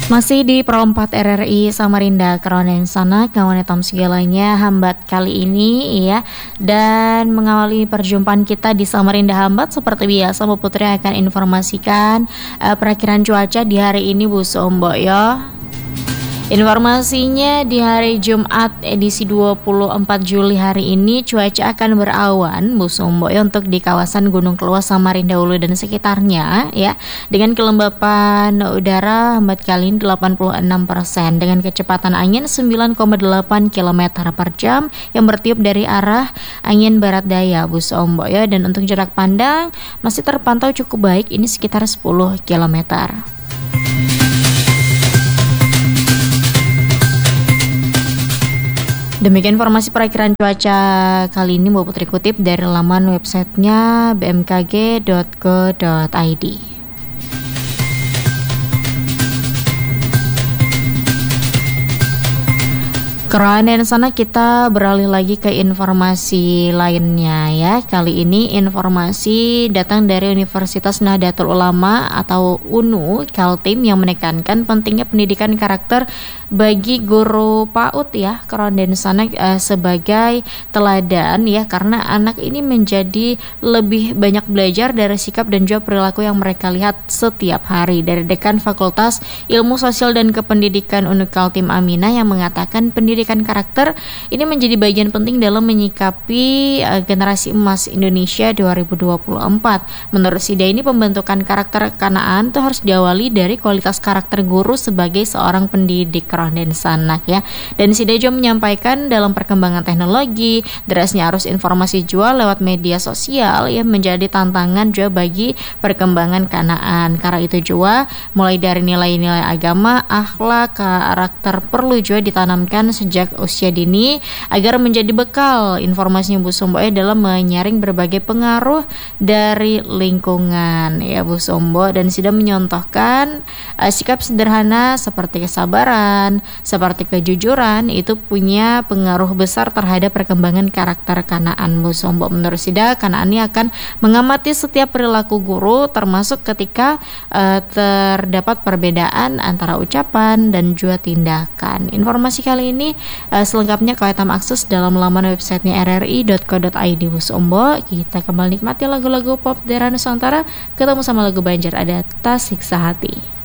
Masih di Pro 4 RRI Samarinda, Keronen sana kawan hitam segalanya hambat kali ini ya. Dan mengawali perjumpaan kita di Samarinda Hambat seperti biasa Bu Putri akan informasikan perakiraan cuaca di hari ini Bu Sombo ya. Informasinya di hari Jumat edisi 24 Juli hari ini cuaca akan berawan Bu Sombo ya untuk di kawasan Gunung Kelua Samarinda Hulu dan sekitarnya ya, dengan kelembapan udara hambat kali ini 86% dengan kecepatan angin 9,8 km per jam yang bertiup dari arah angin barat daya Bu Sombo ya, dan untuk jarak pandang masih terpantau cukup baik, ini sekitar 10 km. Demikian informasi perakiraan cuaca kali ini Bu Putri kutip dari laman websitenya bmkg.go.id. Keronen sana kita beralih lagi ke informasi lainnya ya. Kali ini informasi datang dari Universitas Nahdlatul Ulama atau UNU Kaltim yang menekankan pentingnya pendidikan karakter bagi guru PAUD ya. Keronen sana sebagai teladan ya, karena anak ini menjadi lebih banyak belajar dari sikap dan juga perilaku yang mereka lihat setiap hari. Dari Dekan Fakultas Ilmu Sosial dan Kependidikan UNU Kaltim Aminah yang mengatakan pendidikan karakter ini menjadi bagian penting dalam menyikapi generasi emas Indonesia 2024. Menurut Sida ini pembentukan karakter kanaan itu harus diawali dari kualitas karakter guru sebagai seorang pendidik Keronen sana ya. Dan Sida juga menyampaikan dalam perkembangan teknologi, derasnya arus informasi jual lewat media sosial ya menjadi tantangan juga bagi perkembangan kanaan. Karena itu juga mulai dari nilai-nilai agama, akhlak, karakter perlu juga ditanamkan sejak usia dini agar menjadi bekal informasinya Bu Sombo dalam menyaring berbagai pengaruh dari lingkungan ya Bu Sombo. Dan Sida menyontohkan sikap sederhana seperti kesabaran, seperti kejujuran itu punya pengaruh besar terhadap perkembangan karakter kanaan Bu Sombo. Menurut Sida, kanaan ini akan mengamati setiap perilaku guru termasuk ketika terdapat perbedaan antara ucapan dan juga tindakan. Informasi kali ini selengkapnya kau hitam akses dalam laman websitenya rri.co.id Bu Sombo. Kita kembali nikmati lagu-lagu pop daerah Nusantara, ketemu sama lagu Banjar ada Tas Siksa Hati.